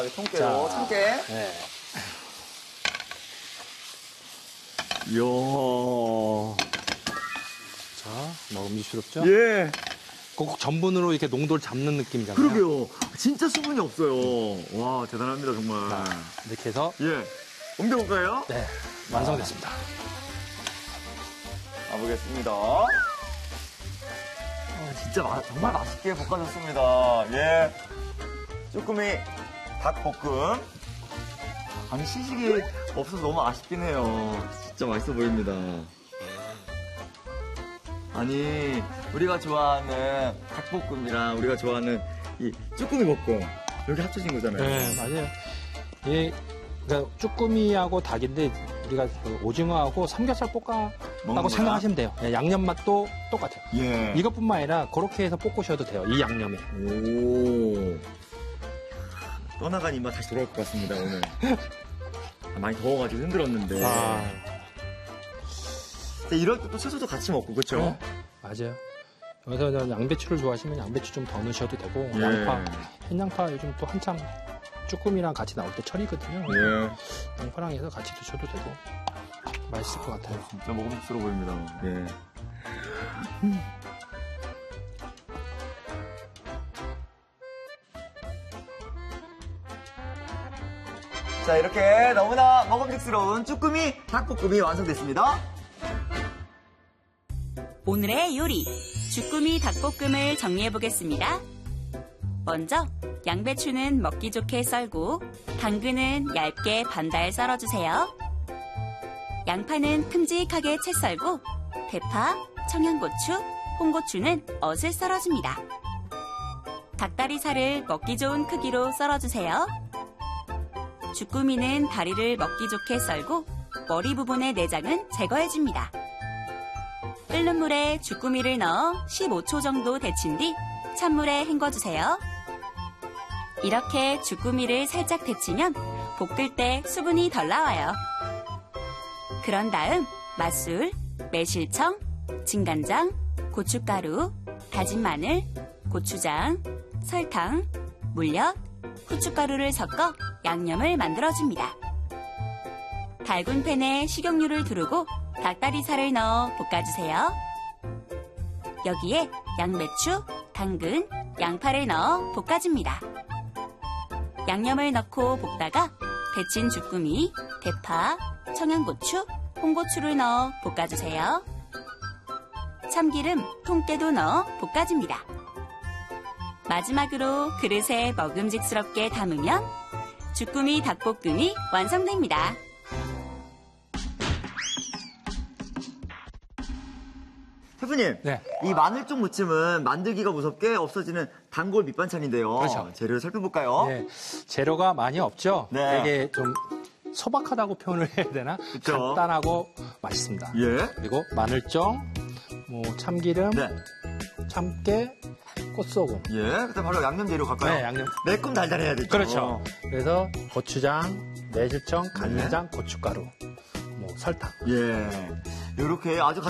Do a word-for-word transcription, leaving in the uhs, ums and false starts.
통깨로 참깨. 네. 이야. 자, 먹음직스럽죠? 예. 꼭 전분으로 이렇게 농도를 잡는 느낌이잖아요. 그러게요. 진짜 수분이 없어요. 와, 대단합니다, 정말. 자, 이렇게 해서 예. 옮겨볼까요? 네, 완성됐습니다. 가보겠습니다. 아, 진짜 마, 정말 맛있게 볶아졌습니다. 예. 쭈꾸미 닭볶음. 아니, 시식이 없어서 너무 아쉽긴 해요. 진짜 맛있어 보입니다. 아니, 우리가 좋아하는 닭볶음이랑 우리가 좋아하는 이 쭈꾸미 볶음. 여기 합쳐진 거잖아요. 네, 맞아요. 예, 그러니까 쭈꾸미하고 닭인데 우리가 그 오징어하고 삼겹살 볶아라고 생각하시면 돼요. 예, 양념 맛도 똑같아요. 예. 이것뿐만 아니라 그렇게 해서 볶으셔도 돼요. 이 양념에. 오. 떠나간 입맛 다시 돌아올 것 같습니다, 오늘. 아, 많이 더워가지고 힘들었는데. 아, 이럴 때 또 채소도 같이 먹고, 그쵸? 네, 맞아요. 여기서 양배추를 좋아하시면 양배추 좀 더 넣으셔도 되고, 예. 양파, 흰양파 요즘 또 한참 쭈꾸미랑 같이 나올 때 철이거든요. 예. 양파랑 해서 같이 드셔도 되고, 맛있을 것 같아요. 진짜 먹음직스러워 보입니다. 예. 자, 이렇게 너무나 먹음직스러운 쭈꾸미 닭볶음이 완성됐습니다. 오늘의 요리, 주꾸미 닭볶음을 정리해보겠습니다. 먼저 양배추는 먹기 좋게 썰고 당근은 얇게 반달 썰어주세요. 양파는 큼직하게 채 썰고 대파, 청양고추, 홍고추는 어슷 썰어줍니다. 닭다리살을 먹기 좋은 크기로 썰어주세요. 주꾸미는 다리를 먹기 좋게 썰고 머리 부분의 내장은 제거해줍니다. 끓는 물에 주꾸미를 넣어 십오 초 정도 데친 뒤 찬물에 헹궈주세요. 이렇게 주꾸미를 살짝 데치면 볶을 때 수분이 덜 나와요. 그런 다음 맛술, 매실청, 진간장, 고춧가루, 다진 마늘, 고추장, 설탕, 물엿, 후춧가루를 섞어 양념을 만들어줍니다. 달군 팬에 식용유를 두르고 닭다리살을 넣어 볶아주세요. 여기에 양배추, 당근, 양파를 넣어 볶아줍니다. 양념을 넣고 볶다가 데친 주꾸미, 대파, 청양고추, 홍고추를 넣어 볶아주세요. 참기름, 통깨도 넣어 볶아줍니다. 마지막으로 그릇에 먹음직스럽게 담으면 주꾸미 닭볶음이 완성됩니다. 셰프님, 네. 이 마늘쪽 무침은 만들기가 무섭게 없어지는 단골 밑반찬인데요. 그렇죠. 재료를 살펴볼까요? 네, 재료가 많이 없죠? 네. 되게 좀 소박하다고 표현을 해야 되나? 그쵸. 간단하고 맛있습니다. 예. 그리고 마늘정, 뭐 참기름, 네. 참깨, 꽃소금. 예. 그다음 바로 양념 재료 갈까요? 네, 양념. 매콤 달달해야 되죠. 그렇죠. 그래서 고추장, 매실청, 간장, 고춧가루, 뭐 설탕. 예. 이렇게 아주